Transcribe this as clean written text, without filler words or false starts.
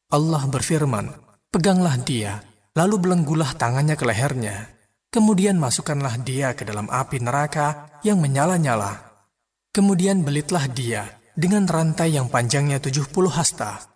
Allah berfirman, "Peganglah dia, lalu belenggulah tangannya ke lehernya. Kemudian masukkanlah dia ke dalam api neraka yang menyala-nyala. Kemudian belitlah dia dengan rantai yang panjangnya 70 hasta.